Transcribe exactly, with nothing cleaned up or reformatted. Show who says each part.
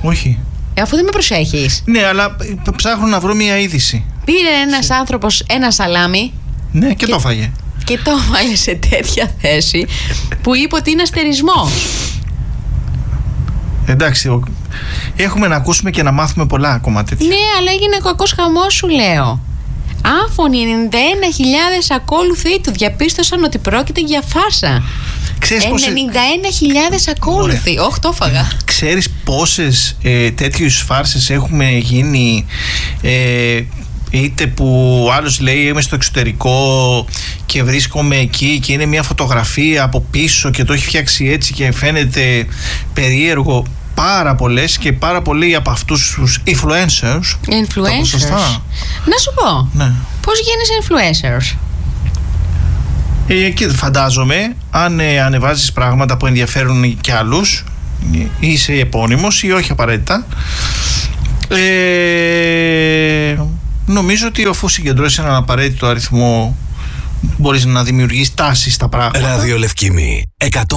Speaker 1: Όχι.
Speaker 2: Ε, αφού δεν με προσέχεις.
Speaker 1: Ναι, αλλά ψάχνω να βρω μια είδηση.
Speaker 2: Πήρε ένας άνθρωπος ένα σαλάμι.
Speaker 1: Ναι, και, και το φάγε.
Speaker 2: Και το βάλε σε τέτοια θέση που είπε ότι είναι αστερισμός.
Speaker 1: Εντάξει, έχουμε να ακούσουμε και να μάθουμε πολλά ακόμα τέτοια.
Speaker 2: Ναι, αλλά έγινε κακός χαμός, σου λέω. Άφωνοι ενενήντα ένα χιλιάδες ακόλουθοι του διαπίστωσαν ότι πρόκειται για φάρσα.
Speaker 1: Ξέρεις
Speaker 2: ενενήντα ένα χιλιάδες ακόλουθοι. Όχι, το έφαγα.
Speaker 1: Ξέρεις πόσες ε, τέτοιους φάρσες έχουμε γίνει, ε, είτε που ο άλλος λέει είμαι στο εξωτερικό και βρίσκομαι εκεί και είναι μια φωτογραφία από πίσω και το έχει φτιάξει έτσι και φαίνεται περίεργο. Πάρα πολλές και πάρα πολλοί από αυτούς τους influencers.
Speaker 2: Influencers. Να σου πω, ναι. Πώς γίνεσαι influencers?
Speaker 1: Ε, και φαντάζομαι, αν ε, ανεβάζεις πράγματα που ενδιαφέρουν και άλλους, είσαι επώνυμος ή όχι απαραίτητα, ε, νομίζω ότι αφού συγκεντρώσεις έναν απαραίτητο αριθμό, μπορείς να δημιουργείς τάσεις στα πράγματα.
Speaker 3: Ραδιολευκήμη